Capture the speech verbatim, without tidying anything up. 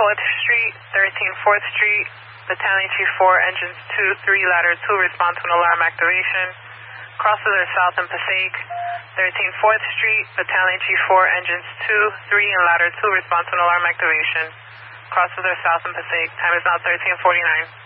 fourth Street, thirteen fourth Street, Battalion Chief four, engines two, three, ladder two, respond to an alarm activation. Crosses are south and Passaic, thirteen fourth Street, Battalion Chief four, engines two, three, and ladder two, respond to an alarm activation. Crosses are south and Passaic. Time is now thirteen forty-nine.